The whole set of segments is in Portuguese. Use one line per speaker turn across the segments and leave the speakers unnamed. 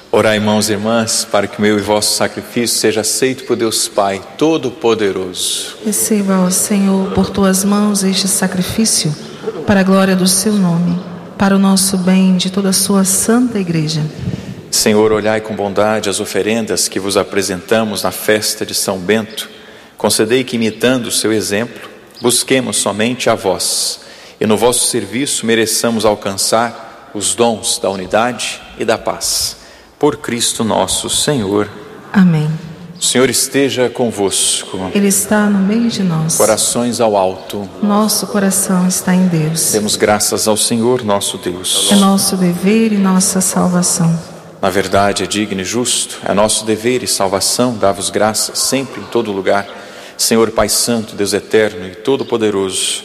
Orai, irmãos e irmãs, para que o meu e vosso sacrifício seja aceito por Deus Pai Todo-Poderoso.
Receba, ó Senhor, por tuas mãos este sacrifício, para a glória do seu nome, para o nosso bem de toda a sua santa igreja.
Senhor, olhai com bondade as oferendas que vos apresentamos na festa de São Bento. Concedei que, imitando o seu exemplo, busquemos somente a vós e no vosso serviço mereçamos alcançar os dons da unidade e da paz. Por Cristo nosso Senhor.
Amém.
O Senhor esteja convosco.
Ele está no meio de nós.
Corações ao alto.
Nosso coração está em Deus.
Demos graças ao Senhor nosso Deus.
É nosso dever e nossa salvação.
Na verdade é digno e justo, é nosso dever e salvação dar-vos graças sempre em todo lugar, Senhor Pai Santo, Deus Eterno e Todo-Poderoso,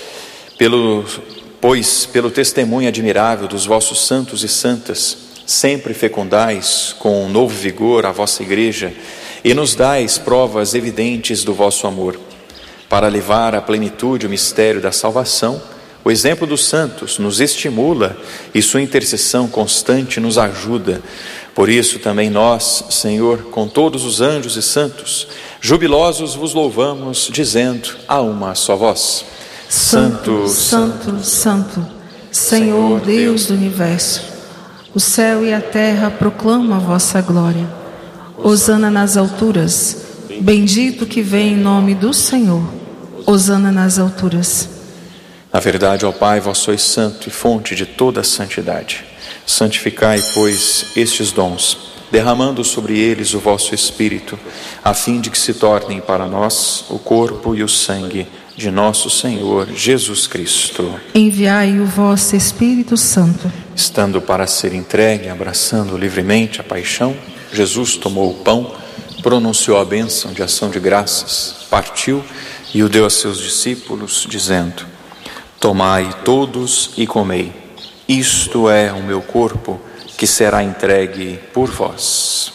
pois pelo testemunho admirável dos vossos santos e santas, sempre fecundais com um novo vigor a vossa igreja e nos dais provas evidentes do vosso amor, para levar à plenitude o mistério da salvação. O exemplo dos santos nos estimula e sua intercessão constante nos ajuda. Por isso também nós, Senhor, com todos os anjos e santos, jubilosos vos louvamos, dizendo a uma só voz:
Santo, Santo, Santo, Senhor Deus do Universo, o céu e a terra proclamam a vossa glória. Hosana nas alturas, bendito que vem em nome do Senhor. Hosana nas alturas.
Na verdade, ó Pai, vós sois santo e fonte de toda a santidade. Santificai, pois, estes dons, derramando sobre eles o vosso Espírito, a fim de que se tornem para nós o corpo e o sangue de nosso Senhor Jesus Cristo.
Enviai o vosso Espírito Santo.
Estando para ser entregue, abraçando livremente a paixão, Jesus tomou o pão, pronunciou a bênção de ação de graças, partiu e o deu a seus discípulos, dizendo: Tomai todos e comei, isto é o meu corpo que será entregue por vós.